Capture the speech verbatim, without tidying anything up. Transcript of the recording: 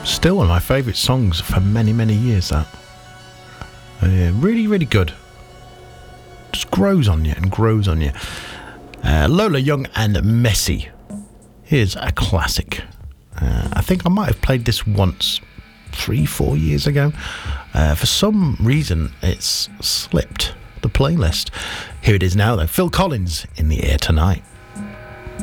Still one of my favourite songs for many, many years, that. Uh, really, really good. Just grows on you and grows on you. Uh, Lola Young and Messy. Here's a classic. Uh, I think I might have played this once, three, four years ago. Uh, for some reason, it's slipped the playlist. Here it is now, though. Phil Collins, In the Air Tonight.